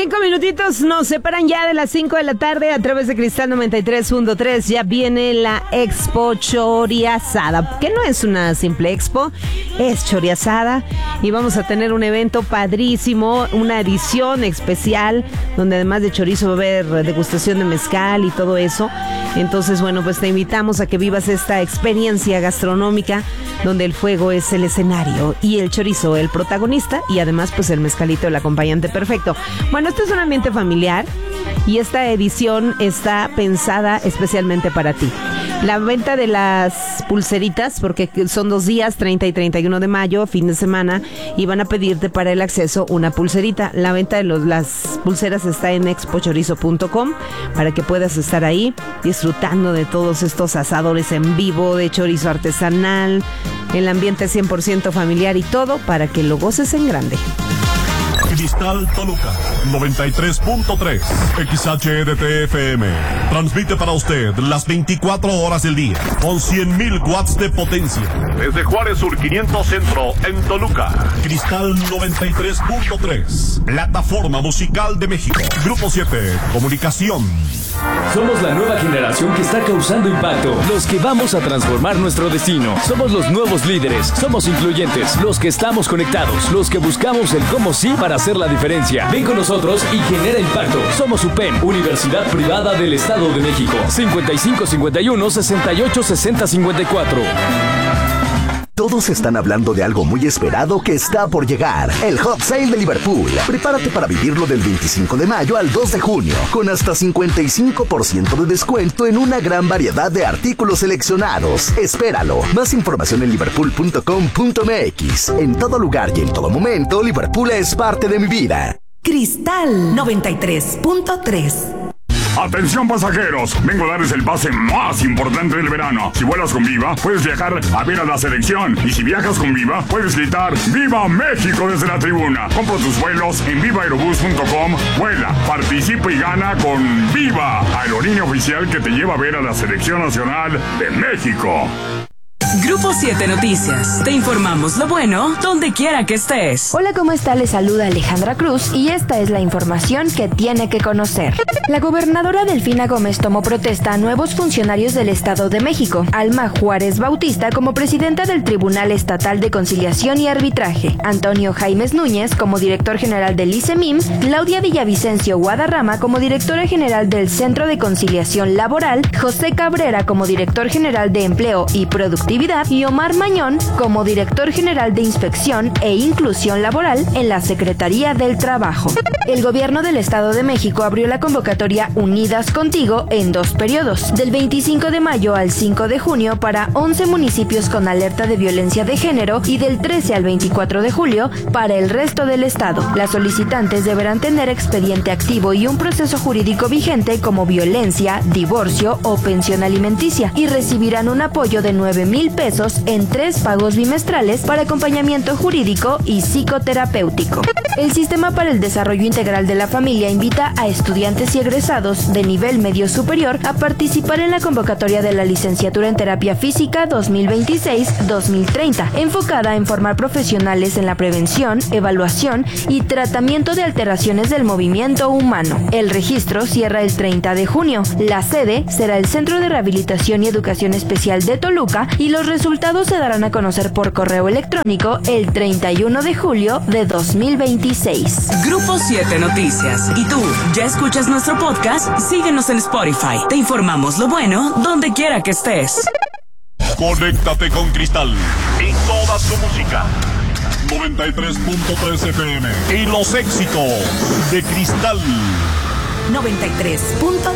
5 minutitos nos separan ya de las 5 de la tarde a través de Cristal 93.3. Ya viene la Expo Choriasada, que no es una simple expo, es choriasada. Y vamos a tener un evento padrísimo, una edición especial, donde además de chorizo va a haber degustación de mezcal y todo eso. Entonces, bueno, pues te invitamos a que vivas esta experiencia gastronómica, donde el fuego es el escenario y el chorizo el protagonista, y además pues el mezcalito el acompañante perfecto. Bueno, este es un ambiente familiar y esta edición está pensada especialmente para ti. La venta de las pulseritas, porque son 2 días, 30 y 31 de mayo, fin de semana, y van a pedirte para el acceso una pulserita. La venta de las pulseras está en expochorizo.com para que puedas estar ahí disfrutando de todos estos asadores en vivo, de chorizo artesanal, el ambiente 100% familiar y todo para que lo goces en grande. Cristal Toluca 93.3 XHDT-FM transmite para usted las 24 horas del día con 100,000 watts de potencia desde Juárez Sur 500 Centro en Toluca. Cristal 93.3, plataforma musical de México. Grupo 7, comunicación. Somos la nueva generación que está causando impacto, los que vamos a transformar nuestro destino. Somos los nuevos líderes, somos incluyentes, los que estamos conectados, los que buscamos el cómo sí para hacer la diferencia. Ven con nosotros y genera impacto. Somos UPEM, Universidad Privada del Estado de México. 5551 68 60 54. Todos están hablando de algo muy esperado que está por llegar, el Hot Sale de Liverpool. Prepárate para vivirlo del 25 de mayo al 2 de junio, con hasta 55% de descuento en una gran variedad de artículos seleccionados. Espéralo. Más información en liverpool.com.mx. En todo lugar y en todo momento, Liverpool es parte de mi vida. Cristal 93.3. Atención pasajeros, vengo a darles el pase más importante del verano. Si vuelas con Viva, puedes viajar a ver a la selección. Y si viajas con Viva, puedes gritar ¡Viva México! Desde la tribuna. Compra tus vuelos en vivaerobus.com. Vuela, participa y gana con Viva, aerolínea oficial que te lleva a ver a la selección nacional de México. Grupo 7 Noticias. Te informamos lo bueno donde quiera que estés. Hola, ¿cómo está? Les saluda Alejandra Cruz y esta es la información que tiene que conocer. La gobernadora Delfina Gómez tomó protesta a nuevos funcionarios del Estado de México. Alma Juárez Bautista como presidenta del Tribunal Estatal de Conciliación y Arbitraje. Antonio Jaimes Núñez como director general del ICEMIM. Claudia Villavicencio Guadarrama como directora general del Centro de Conciliación Laboral. José Cabrera como director general de Empleo y Productividad. Y Omar Mañón como director general de Inspección e Inclusión Laboral en la Secretaría del Trabajo. El gobierno del Estado de México abrió la convocatoria Unidas Contigo en 2 periodos, del 25 de mayo al 5 de junio para 11 municipios con alerta de violencia de género y del 13 al 24 de julio para el resto del estado. Las solicitantes deberán tener expediente activo y un proceso jurídico vigente como violencia, divorcio o pensión alimenticia y recibirán un apoyo de 9,000 pesos en 3 pagos bimestrales para acompañamiento jurídico y psicoterapéutico. El Sistema para el Desarrollo Integral de la Familia invita a estudiantes y egresados de nivel medio superior a participar en la convocatoria de la licenciatura en Terapia Física 2026-2030, enfocada en formar profesionales en la prevención, evaluación y tratamiento de alteraciones del movimiento humano. El registro cierra el 30 de junio. La sede será el Centro de Rehabilitación y Educación Especial de Toluca y los resultados se darán a conocer por correo electrónico el 31 de julio de 2026. Grupo 7 Noticias. ¿Y tú, ya escuchas nuestro podcast? Síguenos en Spotify. Te informamos lo bueno donde quiera que estés. Conéctate con Cristal y toda su música. 93.3 FM y los éxitos de Cristal. 93.3